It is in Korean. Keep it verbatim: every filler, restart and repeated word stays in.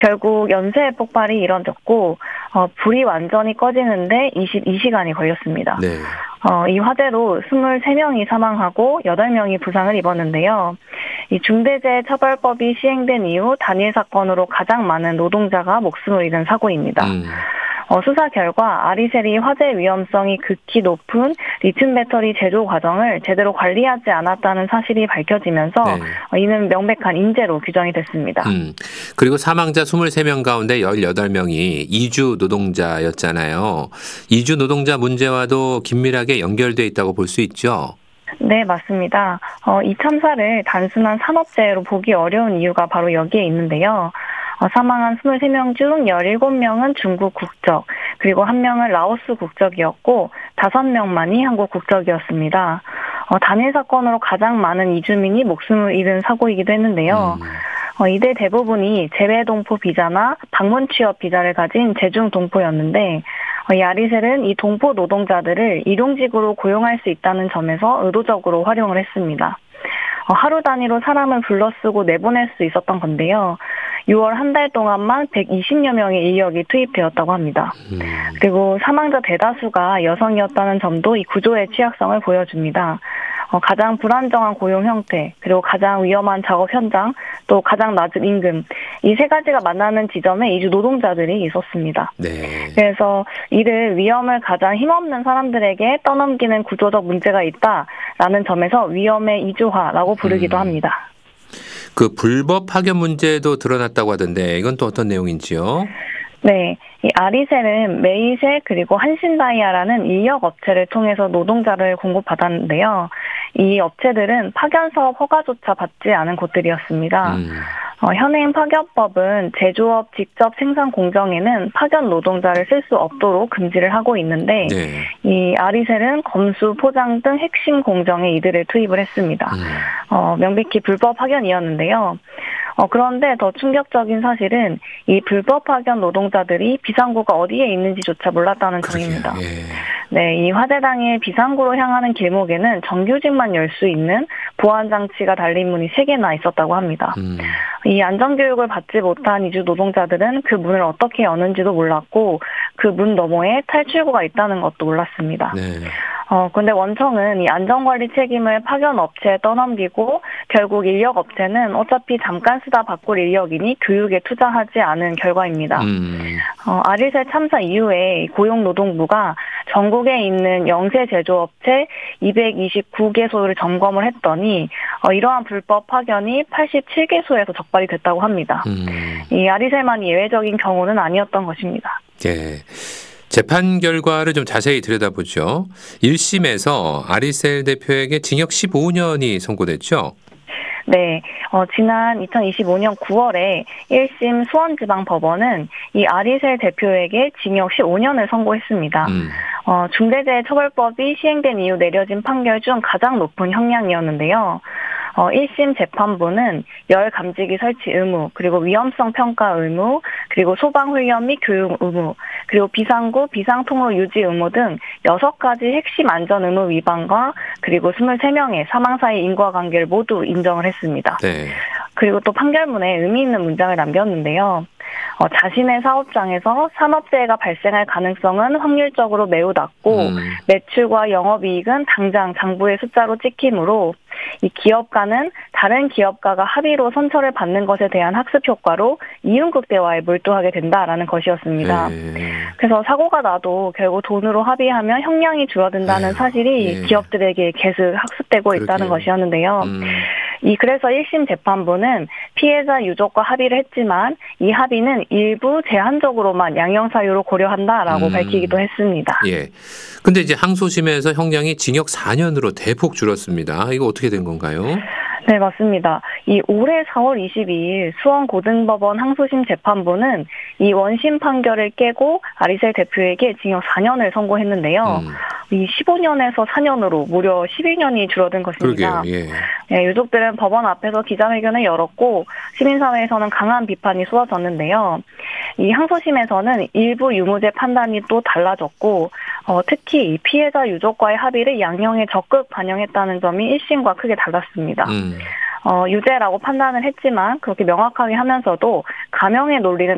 결국 연쇄 폭발이 이뤄졌고 어, 불이 완전히 꺼지는데 이십이 시간이 걸렸습니다. 네. 어, 이 화재로 스물세 명이 사망하고 여덟 명이 부상을 입었는데요. 이 중대재해처벌법이 시행된 이후 단일 사건으로 가장 많은 노동자가 목숨을 잃은 사고입니다. 음. 어, 수사 결과 아리셀이 화재 위험성이 극히 높은 리튬 배터리 제조 과정을 제대로 관리하지 않았다는 사실이 밝혀지면서 네. 어, 이는 명백한 인재로 규정이 됐습니다. 음. 그리고 사망자 스물세 명 가운데 열여덟 명이 이주 노동자였잖아요. 이주 노동자 문제와도 긴밀하게 연결돼 있다고 볼 수 있죠? 네, 맞습니다. 어, 이 참사를 단순한 산업재해로 보기 어려운 이유가 바로 여기에 있는데요. 어, 사망한 스물세 명 중 열일곱 명은 중국 국적, 그리고 한 명은 라오스 국적이었고 다섯 명만이 한국 국적이었습니다. 어, 단일 사건으로 가장 많은 이주민이 목숨을 잃은 사고이기도 했는데요. 음. 어, 이들 대부분이 재외동포 비자나 방문 취업 비자를 가진 재중 동포였는데 어, 이 아리셀은 이 동포 노동자들을 일용직으로 고용할 수 있다는 점에서 의도적으로 활용을 했습니다. 어, 하루 단위로 사람을 불러쓰고 내보낼 수 있었던 건데요. 유월 한 달 동안만 백이십여 명의 인력이 투입되었다고 합니다. 음. 그리고 사망자 대다수가 여성이었다는 점도 이 구조의 취약성을 보여줍니다. 어, 가장 불안정한 고용 형태, 그리고 가장 위험한 작업 현장, 또 가장 낮은 임금, 이 세 가지가 만나는 지점에 이주 노동자들이 있었습니다. 네. 그래서 이를 위험을 가장 힘없는 사람들에게 떠넘기는 구조적 문제가 있다라는 점에서 위험의 이주화라고 부르기도 음. 합니다. 그 불법 파견 문제도 드러났다고 하던데 이건 또 어떤 내용인지요? 네, 이 아리셀은 메이셀 그리고 한신다이아라는 인력 업체를 통해서 노동자를 공급받았는데요. 이 업체들은 파견 사업 허가조차 받지 않은 곳들이었습니다. 음. 어, 현행 파견법은 제조업 직접 생산 공정에는 파견 노동자를 쓸 수 없도록 금지를 하고 있는데 네. 이 아리셀은 검수, 포장 등 핵심 공정에 이들을 투입을 했습니다. 음. 어, 명백히 불법 파견이었는데요. 어, 그런데 더 충격적인 사실은 이 불법 파견 노동자들이 비상구가 어디에 있는지조차 몰랐다는 점입니다. 예. 네, 이 화재 당일 비상구로 향하는 길목에는 정규직만 열 수 있는 보안 장치가 달린 문이 세 개나 있었다고 합니다. 음. 이 안전교육을 받지 못한 이주 노동자들은 그 문을 어떻게 여는지도 몰랐고 그 문 너머에 탈출구가 있다는 것도 몰랐습니다. 네. 어, 근데 원청은 이 안전관리 책임을 파견 업체에 떠넘기고 결국 인력 업체는 어차피 잠깐 쓰다 바꿀 인력이니 교육에 투자하지 않은 결과입니다. 음. 어, 아리셀 참사 이후에 고용노동부가 전국에 있는 영세 제조업체 이백이십구 개소를 점검을 했더니 어, 이러한 불법 파견이 팔십칠 개소에서 적발이 됐다고 합니다. 음. 이 아리셀만이 예외적인 경우는 아니었던 것입니다. 예. 재판 결과를 좀 자세히 들여다보죠. 일 심에서 아리셀 대표에게 징역 십오 년이 선고됐죠? 네, 어, 지난 이천이십오 년 구월에 일 심 수원지방법원은 이 아리셀 대표에게 징역 십오 년을 선고했습니다. 음. 어, 중대재해처벌법이 시행된 이후 내려진 판결 중 가장 높은 형량이었는데요. 어, 일 심 재판부는 열 감지기 설치 의무, 그리고 위험성 평가 의무, 그리고 소방훈련 및 교육 의무, 그리고 비상구, 비상통로 유지 의무 등 여섯 가지 핵심 안전 의무 위반과 그리고 스물세 명의 사망사의 인과관계를 모두 인정을 했습니다. 네. 그리고 또 판결문에 의미 있는 문장을 남겼는데요. 어, 자신의 사업장에서 산업재해가 발생할 가능성은 확률적으로 매우 낮고 음. 매출과 영업이익은 당장 장부의 숫자로 찍히므로 이 기업가는 다른 기업가가 합의로 선처를 받는 것에 대한 학습 효과로 이윤극대화에 몰두하게 된다라는 것이었습니다. 네. 그래서 사고가 나도 결국 돈으로 합의하면 형량이 줄어든다는 에휴, 사실이 예. 기업들에게 계속 학습되고 그러게요. 있다는 것이었는데요. 음. 이 그래서 일 심 재판부는 피해자 유족과 합의를 했지만 이 합의는 일부 제한적으로만 양형사유로 고려한다라고 음. 밝히기도 했습니다. 예. 근데 이제 항소심에서 형량이 징역 사 년으로 대폭 줄었습니다. 이거 어떻게 된 건가요? 네, 맞습니다. 이 올해 사월 이십이일 수원고등법원 항소심 재판부는 이 원심 판결을 깨고 아리셀 대표에게 징역 사 년을 선고했는데요. 음. 이 십오 년에서 사 년으로 무려 십일 년이 줄어든 것입니다. 그러게요. 예. 네, 유족들은 법원 앞에서 기자회견을 열었고 시민사회에서는 강한 비판이 쏟아졌는데요. 이 항소심에서는 일부 유무죄 판단이 또 달라졌고 어, 특히 피해자 유족과의 합의를 양형에 적극 반영했다는 점이 일 심과 크게 달랐습니다. 음. 어, 유죄라고 판단을 했지만 그렇게 명확하게 하면서도 감형의 논리는